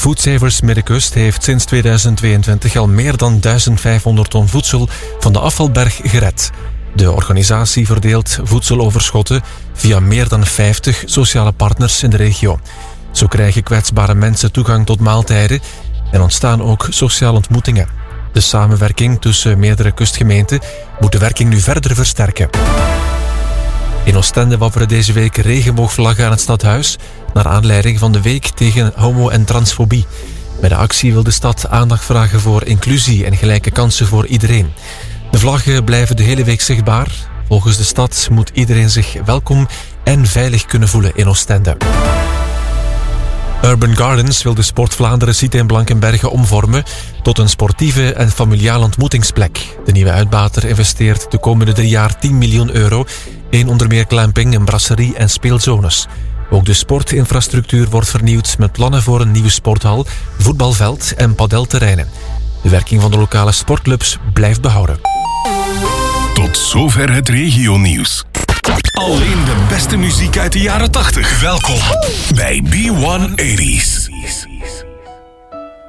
Foodsavers Middenkust heeft sinds 2022 al meer dan 1500 ton voedsel van de afvalberg gered. De organisatie verdeelt voedseloverschotten via meer dan 50 sociale partners in de regio. Zo krijgen kwetsbare mensen toegang tot maaltijden en ontstaan ook sociale ontmoetingen. De samenwerking tussen meerdere kustgemeenten moet de werking nu verder versterken. In Oostende wapperen deze week regenboogvlaggen aan het stadhuis naar aanleiding van de week tegen homo- en transfobie. Bij de actie wil de stad aandacht vragen voor inclusie en gelijke kansen voor iedereen. De vlaggen blijven de hele week zichtbaar. Volgens de stad moet iedereen zich welkom en veilig kunnen voelen in Oostende. Urban Gardens wil de Sport Vlaanderen site in Blankenberge omvormen tot een sportieve en familiale ontmoetingsplek. De nieuwe uitbater investeert de komende 3 jaar 10 miljoen euro in onder meer glamping, een brasserie en speelzones. Ook de sportinfrastructuur wordt vernieuwd met plannen voor een nieuwe sporthal, voetbalveld en padelterreinen. De werking van de lokale sportclubs blijft behouden. Tot zover het regionieuws. Alleen de beste muziek uit de jaren 80. Welkom bij B180's.